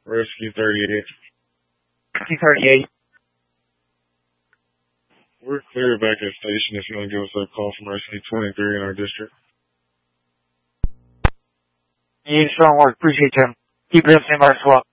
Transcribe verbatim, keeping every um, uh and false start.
Rescue thirty-eight. Rescue thirty-eight. We're clear back at station if you want to give us a call from Rescue twenty-three in our district. You strong work. Appreciate you. Keep it up, stand by, swap.